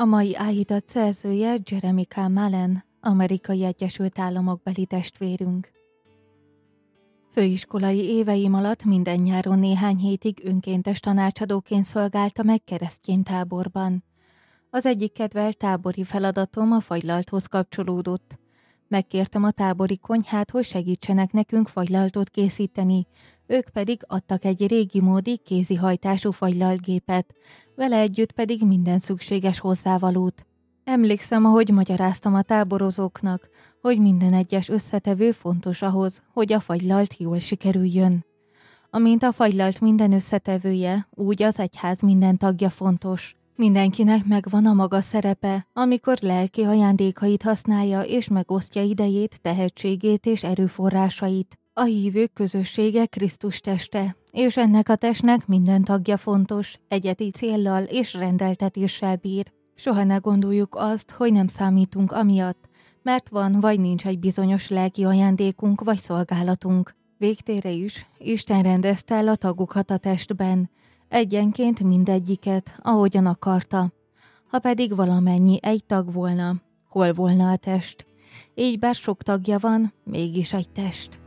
A mai áhítat szerzője Jeremy K. Mullen, Amerikai Egyesült Államokbeli testvérünk. Főiskolai éveim alatt minden nyáron néhány hétig önkéntes tanácsadóként szolgálta meg keresztény táborban. Az egyik kedvelt tábori feladatom a fagylalthoz kapcsolódott. Megkértem a tábori konyhát, hogy segítsenek nekünk fagylaltot készíteni, ők pedig adtak egy régi módi kézihajtású fagylaltgépet, vele együtt pedig minden szükséges hozzávalót. Emlékszem, ahogy magyaráztam a táborozóknak, hogy minden egyes összetevő fontos ahhoz, hogy a fagylalt jól sikerüljön. Amint a fagylalt minden összetevője, úgy az egyház minden tagja fontos. Mindenkinek megvan a maga szerepe, amikor lelki ajándékait használja és megosztja idejét, tehetségét és erőforrásait. A hívők közössége Krisztus teste, és ennek a testnek minden tagja fontos, egyedi céllal és rendeltetéssel bír. Soha ne gondoljuk azt, hogy nem számítunk amiatt, mert van vagy nincs egy bizonyos lelki ajándékunk vagy szolgálatunk. Végtére is Isten rendezte el a tagokat a testben, egyenként mindegyiket, ahogyan akarta. Ha pedig valamennyi egy tag volna, hol volna a test? Így bár sok tagja van, mégis egy test.